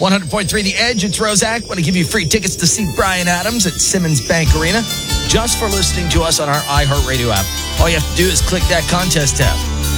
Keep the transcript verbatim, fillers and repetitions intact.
one hundred point three The Edge, it's Rozak. Want to give you free tickets to see Bryan Adams at Simmons Bank Arena just for listening to us on our iHeartRadio app. All you have to do is click that contest tab.